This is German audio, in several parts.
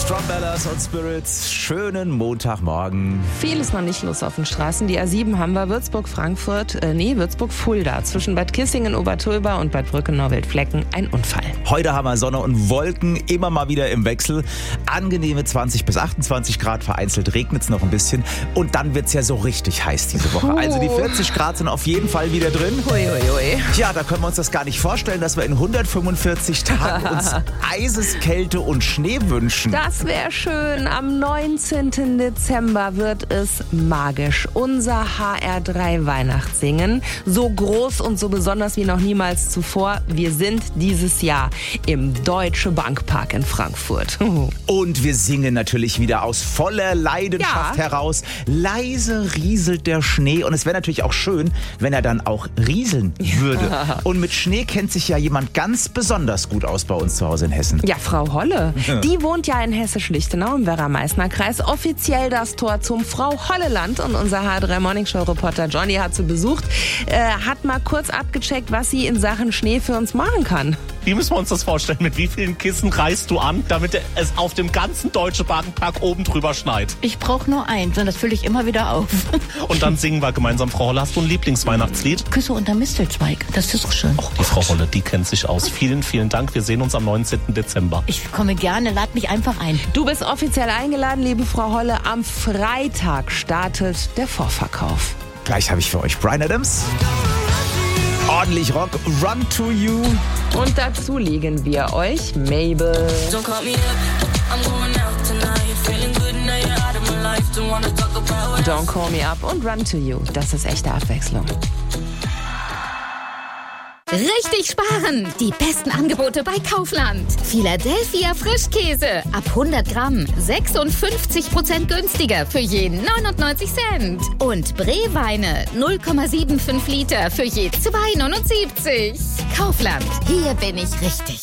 Strumbellas und Spirits, schönen Montagmorgen. Viel ist noch nicht los auf den Straßen. Die A7 haben wir Würzburg-Fulda. Zwischen Bad Kissingen, Obertulba und Bad Brücke-Norwildflecken ein Unfall. Heute haben wir Sonne und Wolken, immer mal wieder im Wechsel. Angenehme 20 bis 28 Grad, vereinzelt regnet es noch ein bisschen. Und dann wird es ja so richtig heiß diese Woche. Also die 40 Grad sind auf jeden Fall wieder drin. Hui. Ja, da können wir uns das gar nicht vorstellen, dass wir in 145 Tagen uns Eiseskälte und Schnee wünschen. Das wäre schön. Am 19. Dezember wird es magisch. Unser HR3 Weihnachtssingen. So groß und so besonders wie noch niemals zuvor. Wir sind dieses Jahr im Deutsche Bankpark in Frankfurt. Und wir singen natürlich wieder aus voller Leidenschaft heraus. Leise rieselt der Schnee. Und es wäre natürlich auch schön, wenn er dann auch rieseln würde. Und mit Schnee kennt sich ja jemand ganz besonders gut aus bei uns zu Hause in Hessen. Ja, Frau Holle. Die wohnt ja in Hessisch-Lichtenau im Werra-Meißner-Kreis. Offiziell das Tor zum Frau-Holle-Land. Und unser H3-Morningshow-Reporter Johnny hat sie besucht. Hat mal kurz abgecheckt, was sie in Sachen Schnee für uns machen kann. Wie müssen wir uns das vorstellen? Mit wie vielen Kissen reißt du an, damit es auf dem ganzen Deutsche Bankpark oben drüber schneit? Ich brauche nur eins und das fülle ich immer wieder auf. Und dann singen wir gemeinsam. Frau Holle, hast du ein Lieblingsweihnachtslied? Küsse unter Mistelzweig, das ist so schön. Och, die Frau Holle, die kennt sich aus. Vielen, vielen Dank. Wir sehen uns am 19. Dezember. Ich komme gerne, lad mich einfach ein. Du bist offiziell eingeladen, liebe Frau Holle. Am Freitag startet der Vorverkauf. Gleich habe ich für euch Bryan Adams. Ordentlich Rock, Run to You. Und dazu legen wir euch Mabel. Don't call me up, I'm going out tonight. Feeling good now you're out of my life. Don't wanna talk about Don't Call Me Up und Run to You. Das ist echte Abwechslung. Richtig sparen! Die besten Angebote bei Kaufland. Philadelphia Frischkäse. Ab 100 Gramm 56% günstiger für je 99 Cent. Und Breweine 0,75 Liter für je 2,79. Kaufland. Hier bin ich richtig.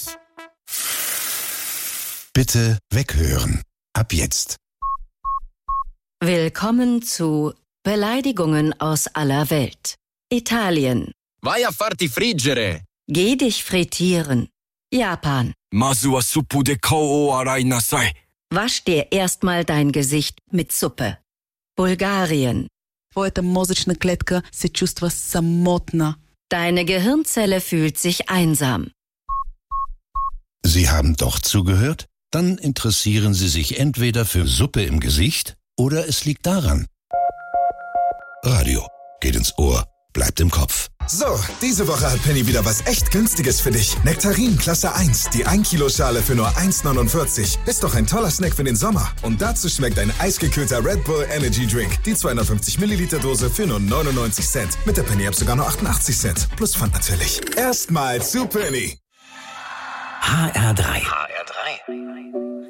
Bitte weghören. Ab jetzt. Willkommen zu Beleidigungen aus aller Welt. Italien. Vai a farti friggere. Geh dich frittieren. Japan. Masu wa suppu de kou o arai nasai. Wasch dir erstmal dein Gesicht mit Suppe. Bulgarien. Твоята мозъчна клетка се чувства самотна. Deine Gehirnzelle fühlt sich einsam. Sie haben doch zugehört? Dann interessieren Sie sich entweder für Suppe im Gesicht oder es liegt daran. Radio geht ins Ohr, bleibt im Kopf. So, diese Woche hat Penny wieder was echt Günstiges für dich. Nektarin Klasse 1, die 1-Kilo-Schale für nur 1,49. Ist doch ein toller Snack für den Sommer. Und dazu schmeckt ein eisgekühlter Red Bull Energy Drink. Die 250 Milliliter Dose für nur 99 Cent. Mit der Penny-App sogar nur 88 Cent. Plus Pfand natürlich. Erstmal zu Penny. HR3.